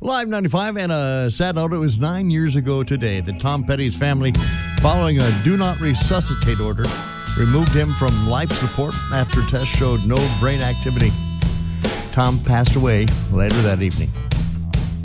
Live 95, and a sad note, it was 9 years ago today that Tom Petty's family, following a do not resuscitate order, removed him from life support after tests showed no brain activity. Tom passed away later that evening.